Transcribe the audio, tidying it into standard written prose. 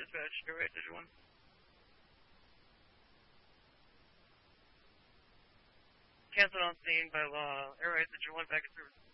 dispatch. Airway Digital 1. Canceled on scene by law. Airway Digital 1 back in service.